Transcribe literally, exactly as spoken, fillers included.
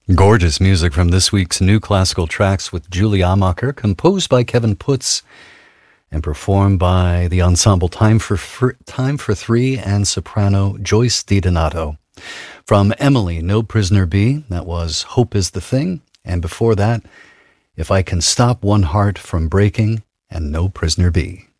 Gorgeous music from this week's New Classical Tracks with Julie Amacher, composed by Kevin Putz and performed by the ensemble Time for Fr- Time for Three and soprano Joyce DiDonato. From Emily, No Prisoner Be, that was Hope is the Thing, and before that, If I Can Stop One Heart from Breaking and No Prisoner Be.